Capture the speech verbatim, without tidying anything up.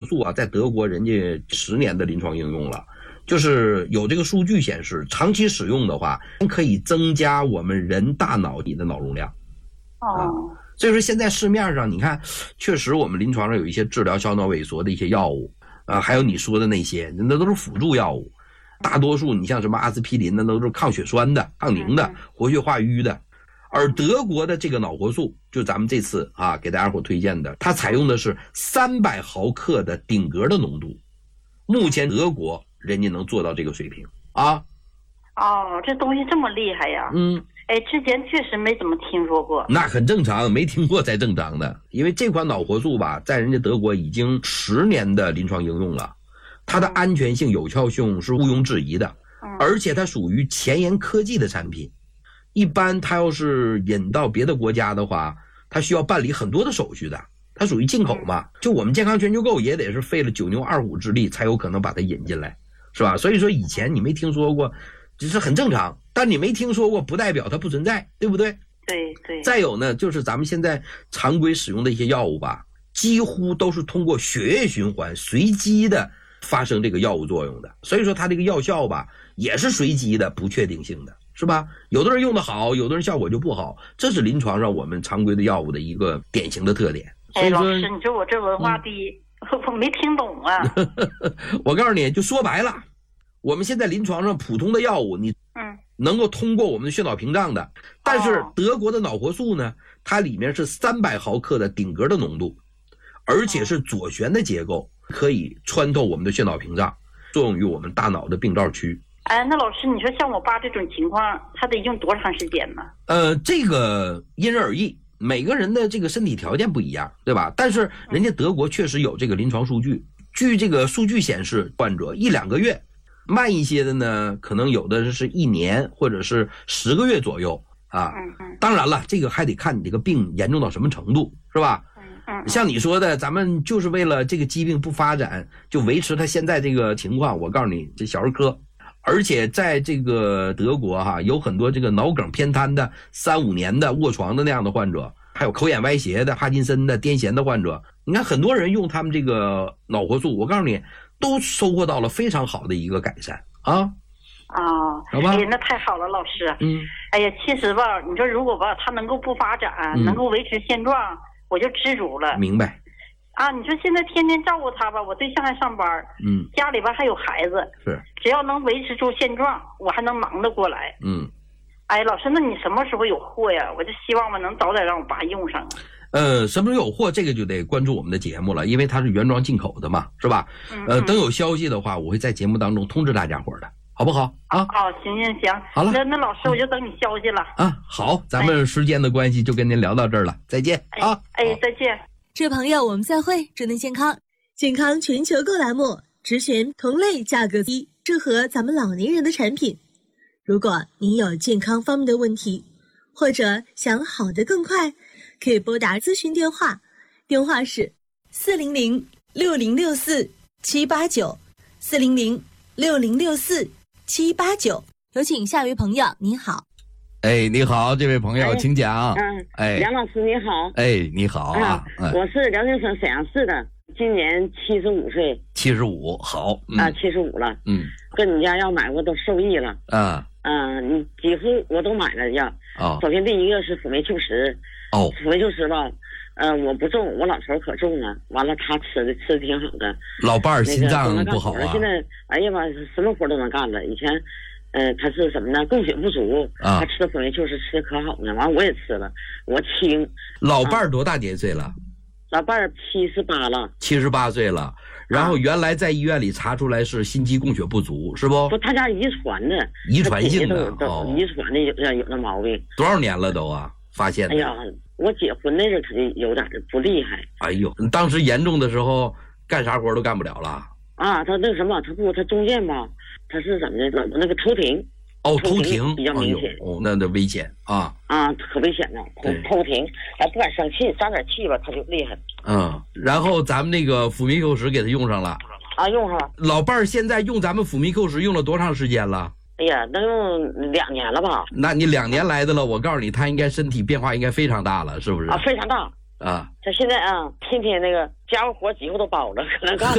素啊，在德国人家十年的临床应用了，就是有这个数据显示，长期使用的话，可以增加我们人大脑里的脑容量。 哦、 啊，所以说现在市面上你看，确实我们临床上有一些治疗小脑萎缩的一些药物，啊，还有你说的那些，那都是辅助药物。大多数你像什么阿司匹林的，那都是抗血栓的、抗凝的、活血化瘀的。而德国的这个脑活素，就咱们这次啊给大家伙推荐的，它采用的是三百毫克的顶格的浓度。目前德国人家能做到这个水平啊。 哦，这东西这么厉害呀！ 嗯， 哎，之前确实没怎么听说过。 那很正常，没听过才正常的。因为这款脑活素吧，在人家德国已经十年的临床应用了，它的安全性、有效性是毋庸置疑的，而且它属于前沿科技的产品。一般它要是引到别的国家的话，它需要办理很多的手续的，它属于进口嘛。就我们健康全球购也得是费了九牛二虎之力才有可能把它引进来，是吧？所以说以前你没听说过，这是很正常。但你没听说过不代表它不存在，对不对？ 对对。 再有呢，就是咱们现在常规使用的一些药物吧，几乎都是通过血液循环随机的发生这个药物作用的，所以说它这个药效吧也是随机的、不确定性的，是吧？有的人用的好，有的人效果就不好，这是临床上我们常规的药物的一个典型的特点。所以说， 哎，老师，你说我这文化低，嗯、我没听懂啊。 我告诉你，就说白了，我们现在临床上普通的药物，你嗯能够通过我们的血脑屏障的，但是德国的脑活素呢，它里面是三百毫克的顶格的浓度，而且是左旋的结构，可以穿透我们的血脑屏障，作用于我们大脑的病灶区。 哎，那老师，你说像我爸这种情况，他得用多长时间呢？ 呃，这个因人而异，每个人的这个身体条件不一样，对吧？但是人家德国确实有这个临床数据，据这个数据显示，患者一两个月，慢一些的呢，可能有的是一年或者是十个月左右啊。当然了，这个还得看你这个病严重到什么程度，是吧？像你说的，咱们就是为了这个疾病不发展，就维持它现在这个情况。我告诉你，这小儿科。而且在这个德国哈，有很多这个脑梗偏瘫的三五年的卧床的那样的患者，还有口眼歪斜的、帕金森的、癫痫的患者，你看很多人用他们这个脑活素，我告诉你，都收获到了非常好的一个改善啊。 啊， 好吧， 哎呀，那太好了，老师。嗯，哎呀，其实吧，你说如果吧，他能够不发展，嗯、能够维持现状，我就知足了。 明白。 啊，你说现在天天照顾他吧，我对象还上班，嗯，家里边还有孩子， 是， 只要能维持住现状，我还能忙得过来。 嗯， 哎，老师，那你什么时候有货呀？我就希望吧，能早点让我爸用上。 呃，什么时候有货，这个就得关注我们的节目了，因为它是原装进口的嘛，是吧？嗯、呃，等有消息的话，我会在节目当中通知大家伙的，好不好？啊， 哦，行行行， 好了， 那那老师，我就等你消息了。 啊，好，咱们时间的关系就跟您聊到这儿了，再见啊！ 哎，哎再见。 这位朋友，我们再会，祝您健康。健康全球购栏目，只选同类价格低、适合咱们老年人的产品。如果您有健康方面的问题，或者想好得更快，可以拨打咨询电话，电话是四零零六零六四七八九，四零零六零六四七八九。有请下一位朋友，您好。 哎，你好，这位朋友，哎、请讲。 嗯，哎，梁老师你好。 哎，你好啊， 嗯、我是辽宁省沈阳市的，今年七十五岁。 七十五，好。 嗯、啊，七十五了。嗯，跟你家药买过都受益了。 啊。 嗯，你几乎我都买了药。 哦。 首先第一个是辅酶 Q 十。 哦。 辅酶 Q 十吧，呃，我不重，我老头可重了。完了，他吃的吃的挺好的。 老伴儿心脏不好啊。 现在，哎呀妈，什么活都能干了。以前。呃，他是什么呢？供血不足啊，他吃的辅酶就是吃的可好呢。完了我也吃了，我轻。 老伴儿多大年岁了？啊、 老伴儿七十八了。 七十八岁了，然后原来在医院里查出来是心肌供血不足，是不？ 不，他家遗传的， 遗传性的， 哦，遗传的有有那毛病。 多少年了都啊？发现的？ 哎呀，我结婚那阵儿他就有点不厉害。 哎呦，当时严重的时候干啥活都干不了了。 啊，他那个什么，他不，他中间吧。他是怎么的？那个头停， 哦，头停比较明显， 哦，那那危险啊啊，可危险了，头头停，哎，不敢生气，长点气吧，他就厉害。 嗯，然后咱们那个辅酶 Q 十给他用上了， 啊，用上了。 老伴儿现在用咱们辅酶 Q 十用了多长时间了？ 哎呀，能用两年了吧？ 那你两年来的了，我告诉你，他应该身体变化应该非常大了，是不是？ 啊，非常大。 啊， 他现在啊，天天那个家务活几乎都包了，可能干。